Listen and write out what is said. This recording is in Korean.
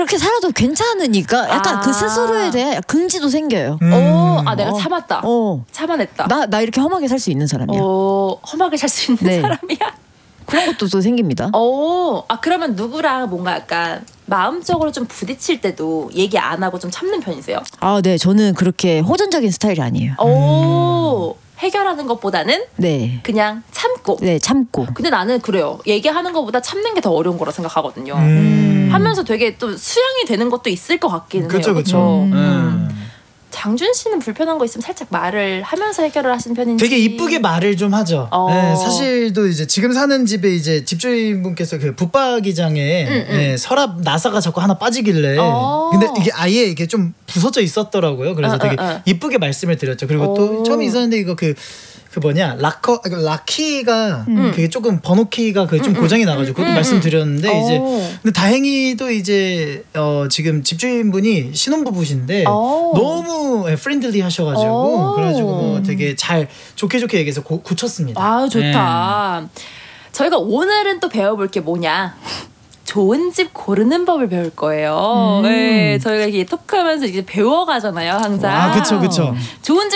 그렇게 살아도 괜찮으니까 약간 그 스스로에 대해 긍지도 생겨요. 내가 참았다. 참아냈다. 나 이렇게 험하게 살 수 있는 사람이야. 험하게 살 수 있는 사람이야. 그런 것도 또 생깁니다. 그러면 누구랑 뭔가 약간 마음적으로 좀 부딪힐 때도 얘기 안 하고 좀 참는 편이세요? 네. 저는 그렇게 호전적인 스타일이 아니에요. 해결하는 것보다는 그냥 참고. 네, 참고. 근데 나는 그래요. 얘기하는 것보다 참는 게 더 어려운 거라 생각하거든요. 하면서 되게 또 수양이 되는 것도 있을 것 같기는 해요. 그렇죠. 장준 씨는 불편한 거 있으면 살짝 말을 하면서 해결을 하시는 편인지. 되게 이쁘게 말을 좀 하죠. 네, 사실도 이제 지금 사는 집에 이제 집주인분께서 그 붙박이장에 서랍 나사가 자꾸 하나 빠지길래 근데 이게 아예 이게 좀 부서져 있었더라고요. 그래서 되게 이쁘게 말씀을 드렸죠. 그리고 또 처음에 있었는데 이거 그 뭐냐 락키가 그게 조금 번호키가 그 좀 고장이 나가지고 그것도 말씀드렸는데 이제 근데 다행히도 이제 지금 집주인분이 신혼부부신데 너무 프렌들리 하셔가지고 그래가지고 뭐 되게 잘 좋게 얘기해서 고쳤습니다. 좋다. 저희가 오늘은 또 배워볼 게 뭐냐? 좋은 집 고르는 법을 배울 거예요. 네, 저희가 이렇게 토크하면서 이제 배워가잖아요, 항상. 그쵸. 좋은 집